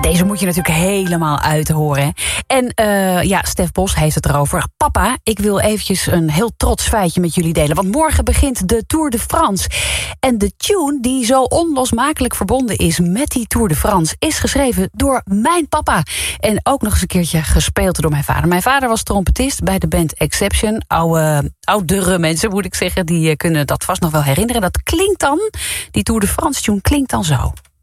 Deze moet je natuurlijk helemaal uithoren. En Stef Bos heeft het erover. Papa, ik wil eventjes een heel trots feitje met jullie delen. Want morgen begint de Tour de France. En de tune die zo onlosmakelijk verbonden is met die Tour de France is geschreven door mijn papa. En ook nog eens een keertje gespeeld door mijn vader. Mijn vader was trompetist bij de band Exception. Oudere mensen moet ik zeggen, die kunnen dat vast nog wel herinneren. Dat klinkt dan, die Tour de France tune klinkt dan zo.